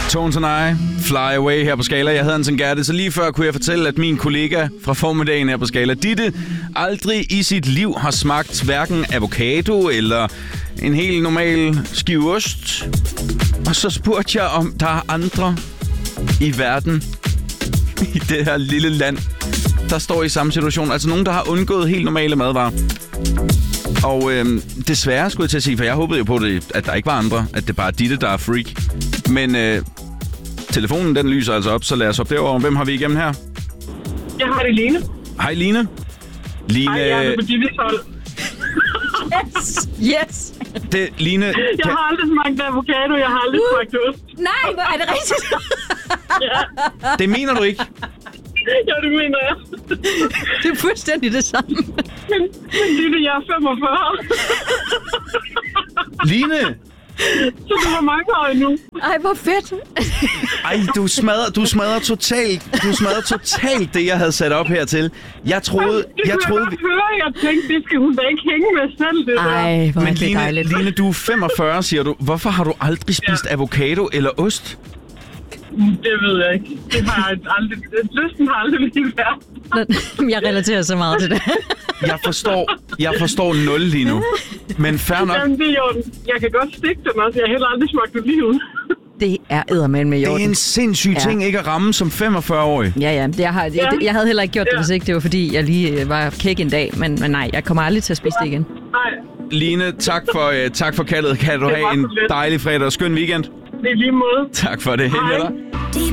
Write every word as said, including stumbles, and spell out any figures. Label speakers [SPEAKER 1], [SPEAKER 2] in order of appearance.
[SPEAKER 1] Tones and I, Fly Away her på Skala. Jeg hedder Hansen Gerte, så lige før kunne jeg fortælle, at min kollega fra formiddagen her på Skala, Ditte, aldrig i sit liv har smagt hverken avocado eller en helt normal skive ost. Og så spurgte jeg, om der er andre i verden, i det her lille land, der står i samme situation. Altså nogen, der har undgået helt normale madvarer. Og øhm, desværre skulle jeg til at sige, for jeg håbede jo på, det, at der ikke var andre, at det bare er Ditte, der er freak. Men øh, telefonen, den lyser altså op, så lad os op derovre. Hvem har vi igennem her?
[SPEAKER 2] Jeg har det Line.
[SPEAKER 1] Hej Line. Line.
[SPEAKER 2] Hej, jeg er på Dittes hold.
[SPEAKER 3] Yes! Yes!
[SPEAKER 1] Det, Line...
[SPEAKER 2] Jeg kan... har aldrig smagt avocado, jeg har aldrig uh. smagt ost.
[SPEAKER 3] Nej, hvor er det rigtigt?
[SPEAKER 2] Ja.
[SPEAKER 1] Det mener du ikke?
[SPEAKER 2] Ja, det mener jeg.
[SPEAKER 3] Det er fuldstændig det samme.
[SPEAKER 2] Men, men Ditte, jeg er femogfyrre.
[SPEAKER 1] Line!
[SPEAKER 2] Så du var mange år endnu.
[SPEAKER 3] Ej, hvor fedt.
[SPEAKER 1] Ej, du smadrer, du smadrer totalt, du smadrer totalt det, jeg havde sat op hertil. Jeg troede...
[SPEAKER 2] Det
[SPEAKER 1] jeg
[SPEAKER 2] kunne
[SPEAKER 1] troede,
[SPEAKER 2] jeg godt høre. Jeg tænkte, det skal hun da ikke hænge med selv, det der.
[SPEAKER 3] Ej, hvor er
[SPEAKER 1] Men
[SPEAKER 3] det
[SPEAKER 1] Line,
[SPEAKER 3] dejligt.
[SPEAKER 1] Line, du er femogfyrre, siger du. Hvorfor har du aldrig spist ja. avocado eller ost?
[SPEAKER 2] Det ved jeg ikke. Det har jeg aldrig... Lysten har aldrig været værd.
[SPEAKER 3] Jeg relaterer så meget til det.
[SPEAKER 1] Jeg forstår, jeg forstår nul lige nu. Men fair nok.
[SPEAKER 2] Jamen, det er jo... Jeg kan godt stikke den også. Jeg har heller aldrig smagt oliven.
[SPEAKER 3] Det er eddermand med jorden.
[SPEAKER 1] Det er en sindssyg ja. ting ikke at ramme som femogfyrre-årig.
[SPEAKER 3] Ja, ja. Det, jeg, har, jeg, jeg havde heller ikke gjort det, hvis ikke det var, fordi jeg lige var kæk en dag. Men, men nej, jeg kommer aldrig til at spise det igen.
[SPEAKER 2] Nej.
[SPEAKER 1] Line, tak for, uh, tak for kaldet. Kan du have en dejlig fredag og skøn weekend?
[SPEAKER 2] Det er lige måde.
[SPEAKER 1] Tak for det. Hej med dig.